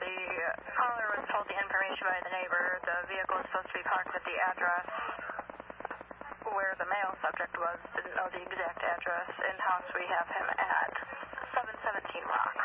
The caller was told the information by the neighbor. The vehicle is supposed to be parked at the address where the male subject was. Didn't know the exact address. In-house, we have him at 717 Rock.